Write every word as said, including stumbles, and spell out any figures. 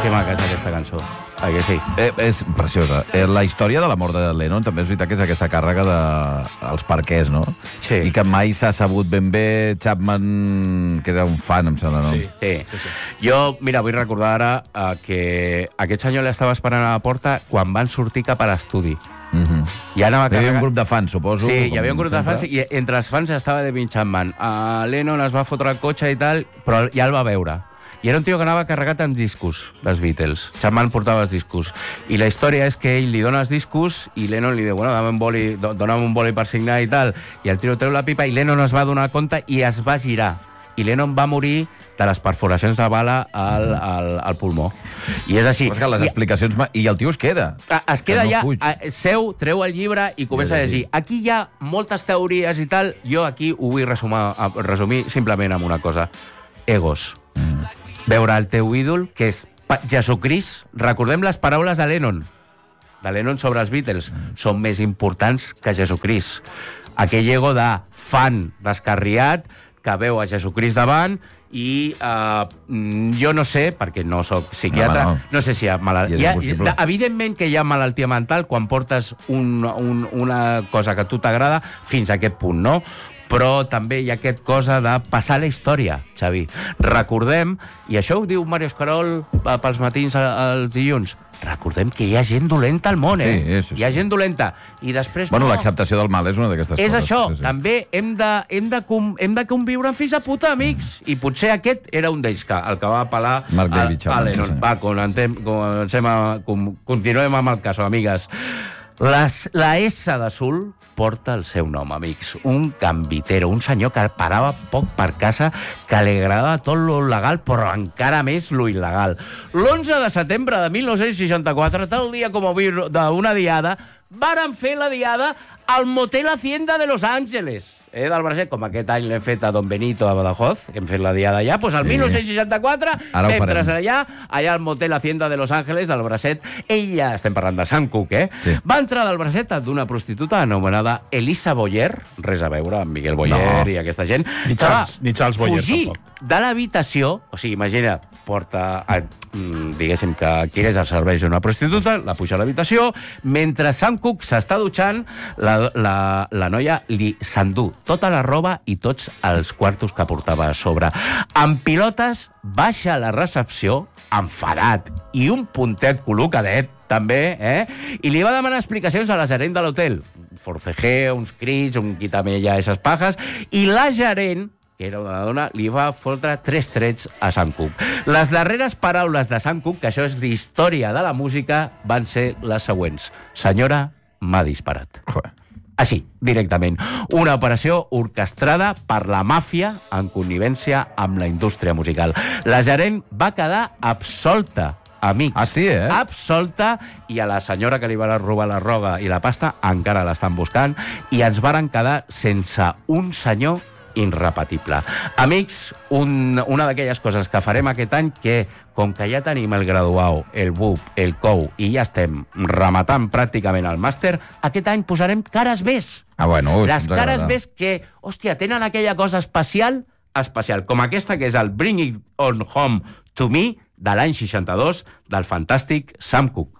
maca és aquesta cançó. Ah, que sí? Eh, és preciosa. Eh, la història de la mort de Lennon també és veritat que és aquesta càrrega dels perquès, no? Sí. I que mai s'ha sabut ben bé. Chapman, que era un fan, em sembla, no? Sí. Sí. Sí, sí. Jo, mira, vull recordar ara eh, que aquest senyor l'estava esperant a la porta quan van sortir cap a l'estudi. Mm -hmm. I anava hi havia un grup de fans, suposo. Sí, hi havia un grup sempre. de fans i entre els fans estava David Chapman. Uh, Lennon es va fotre el cotxe i tal, però ja el va veure. I era un tio que anava carregat amb discos, dels Beatles. Chapman portava els discos. I la història és que ell li dona els discos i Lennon li diu, bueno, dame un boli, dona'm un boli per signar i tal. I el tio treu la pipa i Lennon es va donar compte i es va girar. I Lennon va morir de les perforacions de bala al, al, al pulmó. I és així. Però és que les explicacions... I el tio es queda. Es queda no ja, fuig. seu, treu el llibre i comença a llegir. Aquí hi ha moltes teories i tal. Jo aquí ho vull resumir, resumir simplement amb una cosa. Egos. Mm. Veure el teu ídol, que és Jesucrist. Recordem les paraules de Lennon. De Lennon sobre els Beatles. Mm. Són més importants que Jesucrist. Aquell ego de fan descarriat que veu a Jesucrist davant i uh, jo no sé, perquè no sóc psiquiatre, no, no. no sé si hi ha malaltia. Hi ha, evidentment que hi ha malaltia mental quan portes un, un, una cosa que a tu t'agrada fins a aquest punt, no? Però també hi ha aquest cosa de passar la història, Xavi. Recordem, i això ho diu Mario Escarol pels matins els dilluns, recordem que hi ha gent dolenta al món, eh? Sí, sí, sí. Hi ha gent dolenta. I després... Bueno, no. l'acceptació del mal és una d'aquestes coses. És això. Sí, sí. També hem de, hem, de com, hem de conviure amb fills de puta, amics. Mm. I potser aquest era un d'ells, el que va apel·lar Mark David Chapman. Lennon. Va, comencem, comencem a, com, continuem amb el cas, amigues. Les, la S de Sul porta el seu nom, amics. Un gambitero, un senyor que parava poc per casa, que li agradava tot lo legal, però encara més lo il·legal. l'onze de setembre de mil nou-cents seixanta-quatre, tal dia com avui d'una diada, varen fer la diada al Motel Hacienda de Los Ángeles. Eh, del Bracet, com aquest any l'hem fet a Don Benito, a Badajoz, que hem fet la diada allà, doncs el sí. mil nou-cents seixanta-quatre, mentre allà, allà al Motel Hacienda de Los Ángeles, del Bracet, ella, estem parlant de Sam Cooke, eh? Sí. Va entrar del Bracet d'una prostituta anomenada Elisa Boyer, res a veure amb Miguel Boyer no. i aquesta gent, ni Charles, ni Charles Boyer, fugir tampoc. De l'habitació, o sigui, imagina, porta, a, diguéssim, que adquireix els serveis d'una prostituta, la puja a l'habitació, mentre Sam Cooke s'està dutxant, la, la, la noia li s'endú tota la roba i tots els quartos que portava a sobre. Amb pilotes, baixa a la recepció, enfadat, i un puntet col·locadet, també, eh? I li va demanar explicacions a la gerent de l'hotel. Forcejeo, uns crits, un quítame ja esas pajas, i la gerent, que era una dona, li va fotre tres trets a Sam Cooke. Les darreres paraules de Sam Cooke, que això és l'història de la música, van ser les següents. Senyora, m'ha disparat. Joder. Així, directament. Una operació orquestrada per la màfia en connivència amb la indústria musical. La gerent va quedar absolta, amics. Ah, sí, eh? Absolta, i a la senyora que li va robar la roba i la pasta encara l'estan buscant, i ens varen quedar sense un senyor irrepetible. Amics, un, una d'aquelles coses que farem aquest any que, com que ja tenim el graduau, el B U P, el C O U, i ja estem rematant pràcticament el màster, aquest any posarem cares bés. Ah, bueno, les cares bés que, hòstia, tenen aquella cosa especial, especial, com aquesta que és el Bring It On Home To Me, de l'any seixanta-dos, del fantàstic Sam Cooke.